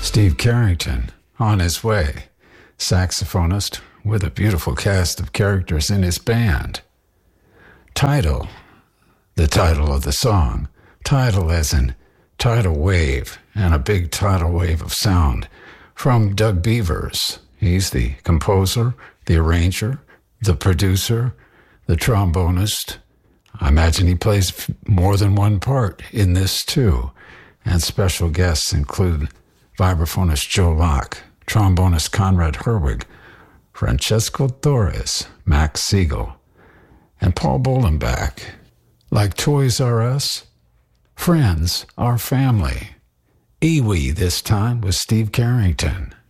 Steve Carrington, on his way, saxophonist with a beautiful cast of characters in his band. Title, the title of the song, tidal as in tidal wave, and a big tidal wave of sound, from Doug Beavers. He's the composer, the arranger, the producer, the trombonist. I imagine he plays more than one part in this too, and special guests include vibraphonist Joe Locke, trombonist Conrad Herwig, Francesco Torres, Max Siegel, and Paul Bolenbach. Like Toys R Us, friends are family. Iwi this time with Steve Carrington.